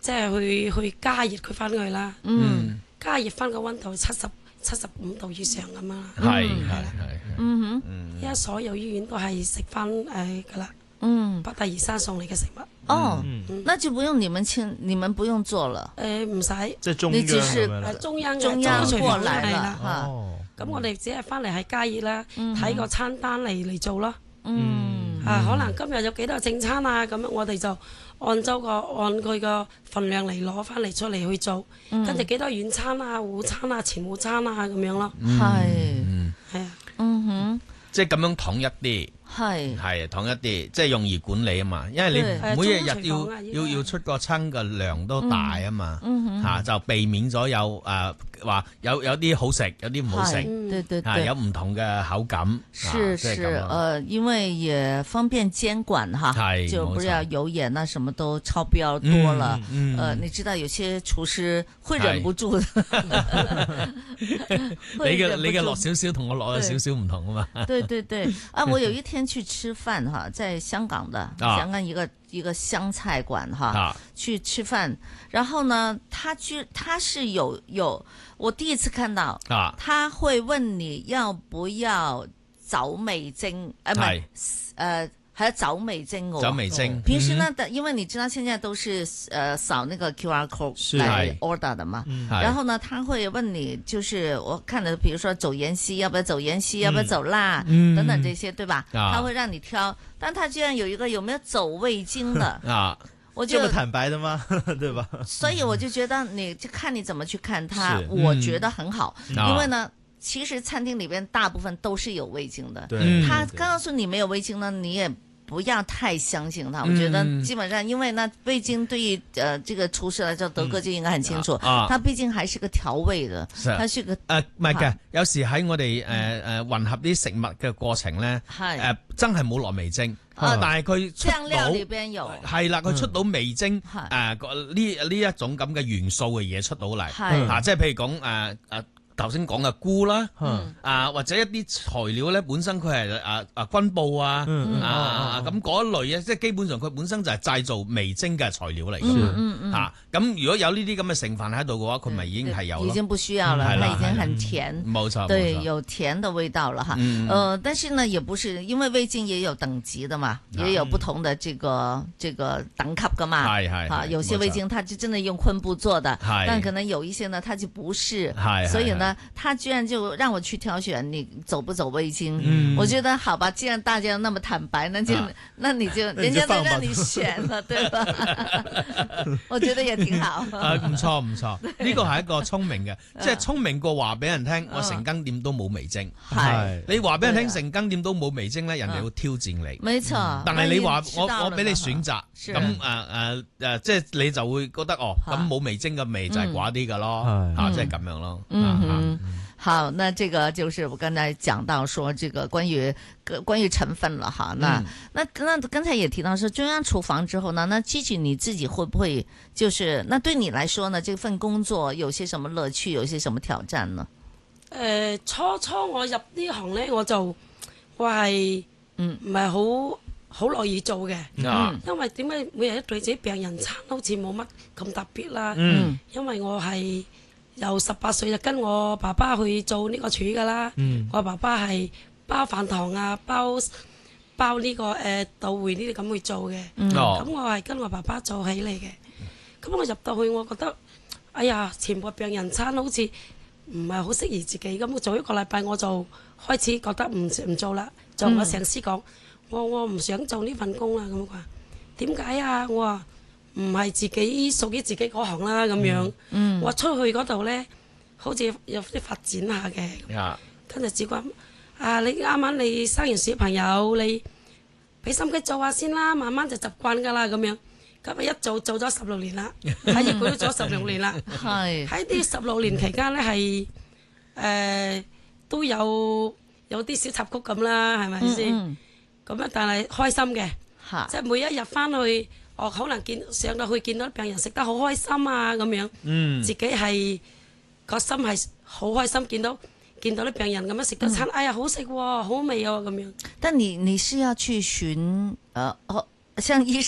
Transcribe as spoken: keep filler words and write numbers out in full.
即係去去加熱佢翻去啦。嗯，加熱翻個溫度七十七十五度以上咁啦。 係係係。 嗯哼，依家所有醫院都係食翻誒噶啦。嗯，北大嶼山送嚟嘅食物。 哦，那就不用你們清，你們不用做了。 誒唔使， 即係中央咁樣啦。 中央中央過來啦嚇。 咁我哋只係翻嚟係加熱啦，睇個餐單嚟嚟做咯。 嗯， 啊，可能今日有幾多正餐啊？咁我哋就按周個按佢個份量嚟攞翻嚟出嚟去做，跟住幾多軟餐啊、午餐啊、前午餐啊咁樣咯。 係， 係啊， 嗯哼， 即係咁樣統一啲。係係統一啲，即係容易管理啊嘛，因為你每一日要要要出個餐嘅量都大啊嘛，嚇就避免咗有誒話有有啲好食，有啲唔好食， 對對對，有唔同嘅口感。 是是，誒，因為也方便監管哈，就不要油鹽啊，什麼都超標多了。誒，你知道有些廚師會忍不住的。 你嘅你嘅落少少同我落咗少少唔同啊嘛。 對對對，啊，我有一天去吃飯哈，在香港的香港一個一個湘菜館哈，去吃飯，然後呢，他居他是有有，我第一次看到，他會問你要不要走味精，誒唔係，誒。還要走味精哦， 走味精。 平時呢，因為你知道現在都是呃掃那個 Q R code 來 order 的嘛，然後呢，他會問你，就是我看的，比如說走芫荽，要不要走芫荽，要不要走辣，等等這些，對吧？他會讓你挑，但他居然有一個有沒有走味精的啊？我就這麼坦白的嗎？對吧？ 所以我就覺得，你就看你怎麼去看它，我覺得很好，因為呢。其實餐廳裏邊大部分都是有味精的，他告訴你沒有味精呢，你也不要太相信他。我覺得基本上，因為呢味精對於呃這個廚師來說，德哥就應該很清楚，它畢竟還是個調味的，它是個誒唔係嘅，有時喺我哋誒誒混合啲食物嘅過程咧，誒真係冇落味精，但係佢出到醬料裏邊有係啦，佢出到味精誒呢呢一種咁嘅元素嘅嘢出到嚟，嚇即係譬如講誒誒。頭先講嘅菇啦，啊或者一啲材料咧，本身佢係啊啊軍布啊，啊咁嗰一類啊，即係基本上佢本身就係製造味精嘅材料嚟嘅，嚇咁如果有呢啲咁嘅成分喺度嘅話，佢咪已經係有咯。 已經不需要了，它已經很甜， 冇錯， 對，有甜的味道了哈。呃，但是呢，也不是因為味精也有等級的嘛，也有不同的這個這個等級噶嘛， 係係啊，有些味精它就真的用昆布做的，但可能有一些呢，它就不是，所以呢。他居然就讓我去挑選，你走不走味精？嗯、我覺得好吧，既然大家那麼坦白，那就、啊、那你就人家都讓你選了，對吧？我覺得也挺好。 啊，唔錯唔錯，呢個係一個聰明嘅，即係聰明過話俾人聽，我成間店都冇味精。係你話俾人聽，成間店都冇味精咧，人哋會挑戰你。 沒錯。 但係你話我我俾你選擇，咁誒誒誒，即係你就會覺得哦，咁冇味精嘅味就係寡啲㗎咯，嚇，即係咁樣咯。 嗯，好，那這個就是我剛才講到說，這個關於關於成分了哈。那、嗯、那那剛才也提到說，中央廚房之後呢，那基基你自己會不會就是，那對你來說呢，這份工作有些什麼樂趣，有些什麼挑戰呢？ 誒、呃，初初我入呢行呢，我就我係嗯唔係好好樂意做嘅，嗯、因為點解每日對自己病人餐好似冇乜咁特別啦。嗯，因為我係。由十八歲就跟我爸爸去做呢個廚噶啦，嗯、我爸爸係包飯堂啊，包包呢、這個誒豆燴呢啲咁去做嘅，咁、嗯哦、我係跟我爸爸做起嚟嘅。咁我入到去，我覺得，哎呀，全部病人餐好似唔係好適宜自己，咁我做一個禮拜我就開始覺得唔唔做啦。就我上司講，我我唔想做呢份工啦，咁佢話點解啊？我話。唔係自己屬於自己嗰行啦咁樣，嗯、我出去嗰度咧，好似有啲發展下嘅。跟住主管啊，你啱啱你生完小朋友，你俾心機做下先啦，慢慢就習慣㗎啦咁樣。咁啊一做做咗十六年啦，喺醫館都做咗十六年啦。係喺啲十六年期間咧，係誒都有有啲小插曲咁啦，係咪先？咁啊，但係開心嘅，即係每一日翻去。我可能見上到去見到病人食得好開心啊咁樣，嗯、自己係個心係好開心，見到見到啲病人咁樣食個餐，嗯、哎呀好食喎，好味啊咁樣。 但你你是要去尋，呃，像醫